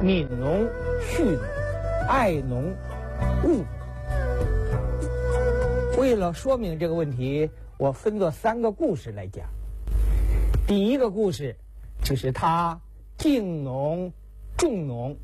悯农、恤农、爱农、务。为了说明这个问题，我分作3个故事来讲。第一个故事就是他敬农、重农，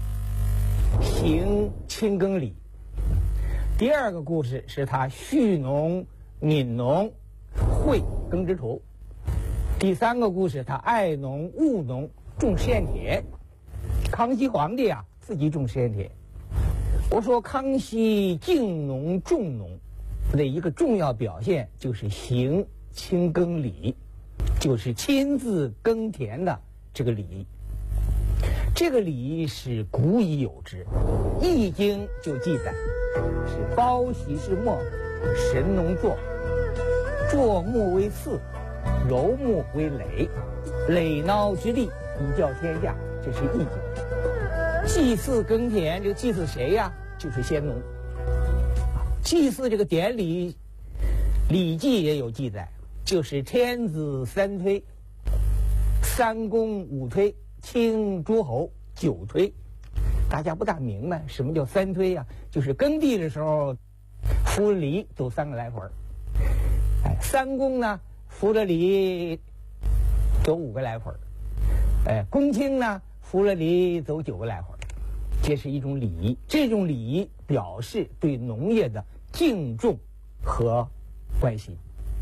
行清耕礼。第二个故事是他恤农、悯农，会耕织图。第3个故事他爱农、务农，种实验田。康熙皇帝啊，自己种实验田。我说康熙敬农重农的一个重要表现就是行清耕礼，就是亲自耕田的这个礼仪。这个礼仪是古已有之，《易经》就记载是包席是末，神农作，作木为次，柔木为垒，垒梢之地以教天下，这是《易经》。祭祀耕田，这个祭祀谁呀？就是先农。祭祀这个典礼，《礼记》也有记载，就是天子3推，3公5推，卿诸侯9推。大家不大明白什么叫3推呀？就是耕地的时候，扶犁走3个来回，3公呢扶着犁走5个来回，公卿呢扶了犁走9个来回。这是一种礼仪，这种礼仪表示对农业的敬重和关心。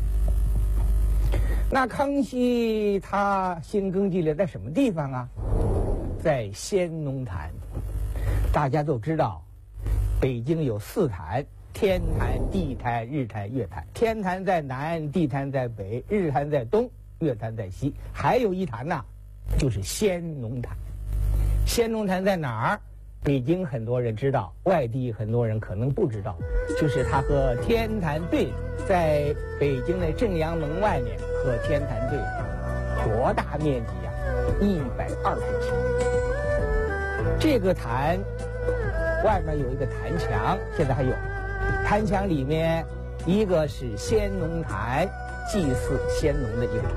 那康熙他兴耕地在什么地方啊？在先农坛。大家都知道，北京有4坛：天坛、地坛、日坛、月坛。天坛在南，地坛在北，日坛在东，月坛在西。还有一坛呢，就是先农坛。先农坛在哪儿？北京很多人知道，外地很多人可能不知道，就是它和天坛对着，在北京的正阳门外面和天坛对着，多大面积呀？120顷。这个坛外面有一个坛墙，现在还有。坛墙里面一个是先农坛，祭祀先农的一个坛。